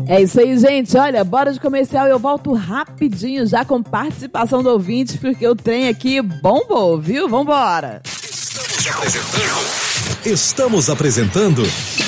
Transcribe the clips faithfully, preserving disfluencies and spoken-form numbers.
É isso aí, gente. Olha, bora de comercial. Eu volto rapidinho já com participação do ouvinte, porque o trem aqui bombou, viu? Vambora. Estamos apresentando. Estamos apresentando.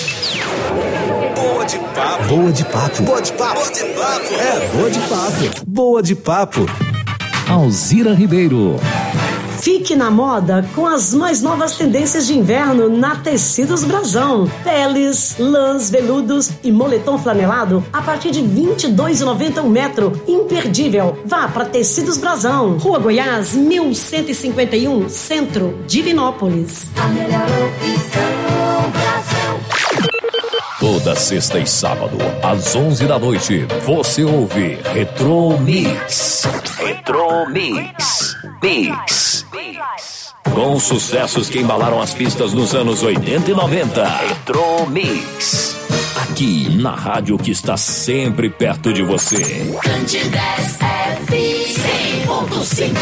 Boa de papo. Boa de papo. Boa de papo. Boa de papo. É, boa de papo. Boa de papo. Alzira Ribeiro. Fique na moda com as mais novas tendências de inverno na Tecidos Brasão. Peles, lãs, veludos e moletom flanelado a partir de vinte e dois reais e noventa centavos o metro. Imperdível. Vá para Tecidos Brasão. Rua Goiás, mil cento e cinquenta e um, Centro, Divinópolis. A melhor opção, Brasão. Toda sexta e sábado, às onze da noite, você ouve Retro Mix. Retro Mix. Mix. Com sucessos que embalaram as pistas nos anos oitenta e noventa. Retro Mix. Aqui na rádio que está sempre perto de você. Candidez F cem ponto cinco.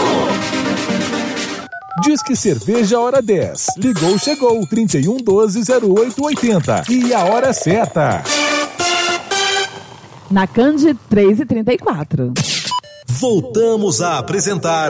Disque Cerveja Hora dez. Ligou, chegou. trinta e um, doze, zero oito, oitenta. E a hora certa. Na Candi, três e trinta e quatro. Voltamos a apresentar.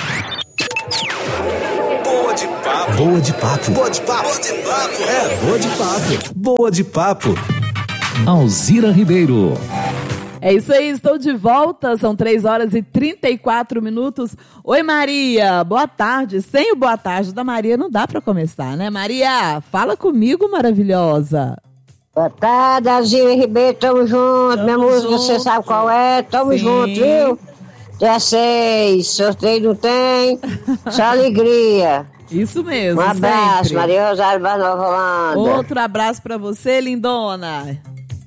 Boa de papo. Boa de papo. Boa de papo. Boa de papo. É, boa de papo. Boa de papo. Alzira Ribeiro. É isso aí, estou de volta, são três horas e trinta e quatro minutos. Oi, Maria, boa tarde. Sem o boa tarde da Maria não dá para começar, né? Maria, fala comigo, maravilhosa. Boa tarde, Alzira Ribeiro, tamo junto. Tamo Minha música, junto. Você sabe qual é? Tamo Sim. junto, viu? Dia seis, sorteio não tem, só alegria. Isso mesmo, Um abraço, sempre. Maria Rosário da Nova Holanda. Outro abraço para você, lindona.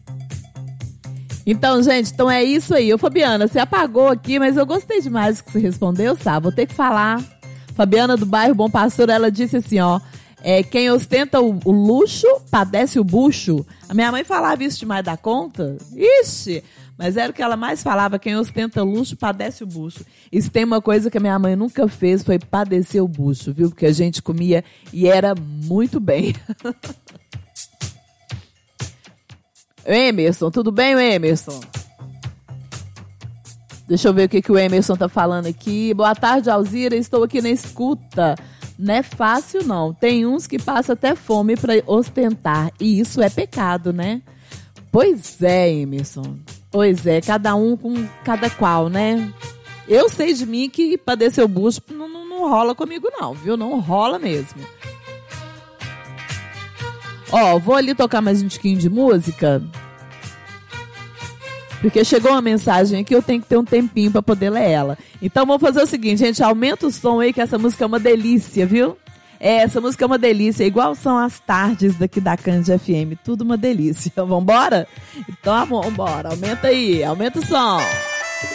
Então, gente, então é isso aí. Ô, Fabiana, você apagou aqui, mas eu gostei demais do que você respondeu, sabe? Vou ter que falar. Fabiana do bairro Bom Pastor, ela disse assim, ó, é, quem ostenta o, o luxo, padece o bucho. A minha mãe falava isso demais da conta? Ixi! Mas era o que ela mais falava, quem ostenta o luxo, padece o bucho. E se tem uma coisa que a minha mãe nunca fez, foi padecer o bucho, viu? Porque a gente comia e era muito bem. Emerson, tudo bem, Emerson? Deixa eu ver o que, que o Emerson tá falando aqui. Boa tarde, Alzira, estou aqui na escuta. Não é fácil, não. Tem uns que passam até fome para ostentar. E isso é pecado, né? Pois é, Emerson. Pois é, cada um com cada qual, né? Eu sei de mim que padecer o bucho não, não, não rola comigo, não, viu? Não rola mesmo. Ó, vou ali tocar mais um tiquinho de música. Porque chegou uma mensagem aqui, eu tenho que ter um tempinho pra poder ler ela. Então vamos fazer o seguinte, gente, aumenta o som aí que essa música é uma delícia, viu? É, essa música é uma delícia, igual são as tardes daqui da Candi F M, tudo uma delícia. Vambora? Então vambora, aumenta aí, aumenta o som.